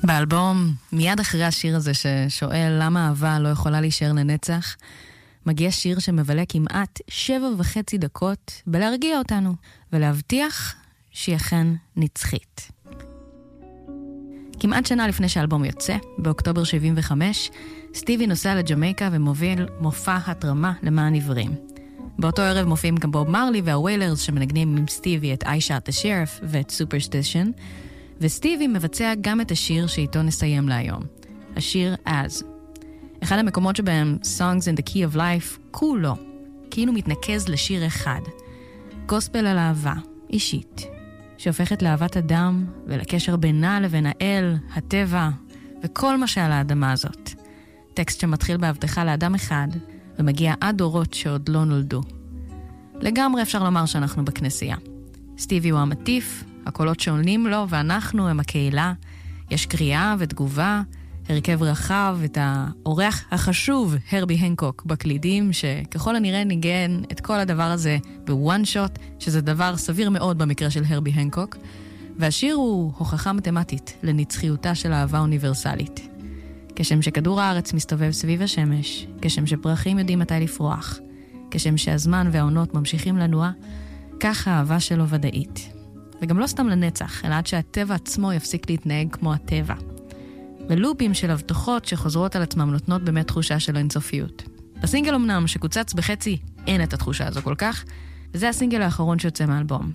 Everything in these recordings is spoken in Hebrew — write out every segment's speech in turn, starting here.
באלבום, מיד אחרי השיר הזה ששואל למה אהבה לא יכולה להישאר לנצח, מגיע שיר שמבלה כמעט 7.5 דקות בלהרגיע אותנו ולהבטיח שהיא אכן נצחית. כמעט שנה לפני שהאלבום יוצא, באוקטובר 75, סטיבי נוסע לג'מייקה ומוביל מופע התרמה למען עיוורים. באותו ערב מופיעים גם בוב מרלי והוויילרס שמנגנים עם סטיבי את I Shot the Sheriff ואת Superstition, וסטיבי מבצע גם את השיר שאיתו נסיים להיום, השיר As. אחד המקומות שבהם Songs in the Key of Life כולו, כאילו מתנקז לשיר אחד, גוספל על אהבה, אישית, שהופכת לאהבת אדם ולקשר בינה לבין האל, הטבע וכל מה שעל האדמה הזאת. טקסט שמתחיל בהבטחה לאדם אחד ומגיע עד דורות שעוד לא נולדו. לגמרי אפשר לומר שאנחנו בכנסייה. סטיבי הוא המטיף, הקולות שעונים לו ואנחנו הם הקהילה. יש קריאה ותגובה, הרכב רחב, את האורח החשוב, הרבי הנקוק, בקלידים, שככל הנראה ניגן את כל הדבר הזה בוואן שוט, שזה דבר סביר מאוד במקרה של הרבי הנקוק, והשיר הוא הוכחה מתמטית לנצחיותה של אהבה אוניברסלית. כשם שכדור הארץ מסתובב סביב השמש, כשם שפרחים יודעים מתי לפרוח, כשם שהזמן והעונות ממשיכים לנוע, כך האהבה שלו ודאית. וגם לא סתם לנצח, אלא עד שהטבע עצמו יפסיק להתנהג כמו הטבע. ולופים של הבטחות שחוזרות על עצמם נותנות באמת תחושה של אינסופיות. בסינגל אמנם שקוצץ בחצי אין את התחושה הזו כל כך, וזה הסינגל האחרון שיוצא מהאלבום.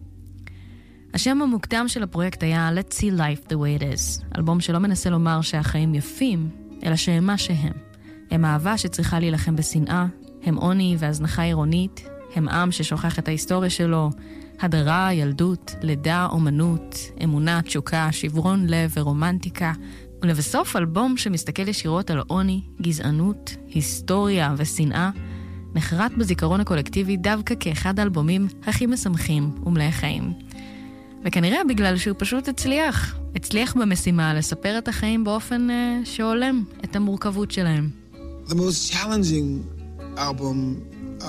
השם המוקדם של הפרויקט היה Let's See Life the Way It Is, אלבום שלא מנסה לומר שהחיים יפים, אלא שהם מה שהם. הם אהבה שצריכה להילחם בשנאה, הם עוני והזנחה עירונית, הם עם ששוכח את ההיסטוריה שלו, הדרה, ילדות, לידה, אומנות, אמונה, תשוקה, שברון לב ורומנטיקה, ולבסוף אלבום שמסתכל ישירות על עוני, גזענות, היסטוריה ושנאה, נחרט בזיכרון הקולקטיבי דווקא כאחד האלבומים הכי משמחים ומלאי חיים. וכנראה בגלל שהוא פשוט הצליח במשימה לספר את החיים באופן שהולם את המורכבות שלהם. The most challenging album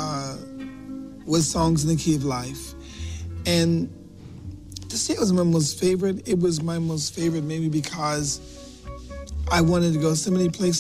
was Songs in the Key of Life. And to say it was my most favorite, it was my most favorite maybe because I wanted to go so many places